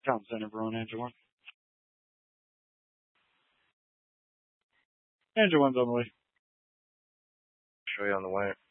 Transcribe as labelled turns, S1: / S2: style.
S1: Town Center, everyone. Angela. Angela's on the way.
S2: Show you on the way.